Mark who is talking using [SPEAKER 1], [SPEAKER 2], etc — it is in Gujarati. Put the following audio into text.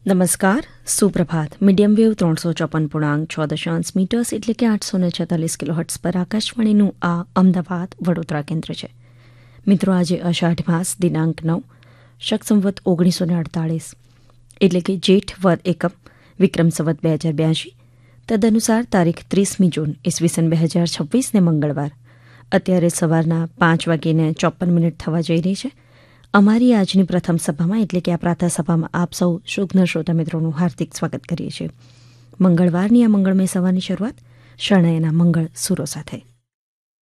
[SPEAKER 1] નમસ્કાર, સુપ્રભાત. મીડિયમ વેવ 354.6 મીટર્સ એટલે કે 846 કિલોહર્ટ્ઝ પર આકાશવાણીનું આ અમદાવાદ વડોદરા કેન્દ્ર છે. મિત્રો, આજે અષાઢ માસ દિનાંક 9 શક સંવત 1948 એટલે કે જેઠ વદ એકમ વિક્રમ સંવત 2082 તદનુસાર તારીખ 30મી જૂન ઈસવીસન 2026 ને મંગળવાર. અત્યારે સવારના 5:54 થવા જઈ રહી છે. અમારી આજની પ્રથમ સભામાં એટલે કે આ પ્રાતઃ સભામાં આપ સૌ શુભ્ન શ્રોતા મિત્રોનું હાર્દિક સ્વાગત કરીએ છીએ. મંગળવારની આ મંગળમય સભાની શરૂઆત શરણાઈના મંગળ સુરો સાથે.